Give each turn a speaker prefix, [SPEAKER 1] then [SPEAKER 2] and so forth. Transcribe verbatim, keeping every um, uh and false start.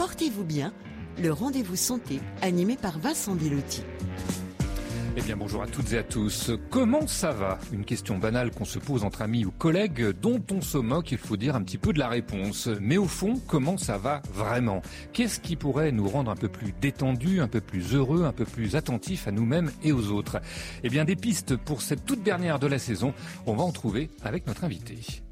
[SPEAKER 1] Portez-vous bien, le rendez-vous santé animé par Vincent Delotti.
[SPEAKER 2] Eh bien bonjour à toutes et à tous. Comment ça va ? Une question banale qu'on se pose entre amis ou collègues, dont on se moque, il faut dire un petit peu de la réponse. Mais au fond, comment ça va vraiment ? Qu'est-ce qui pourrait nous rendre un peu plus détendus, un peu plus heureux, un peu plus attentifs à nous-mêmes et aux autres ? Eh bien des pistes pour cette toute dernière de la saison, on va en trouver avec notre invité.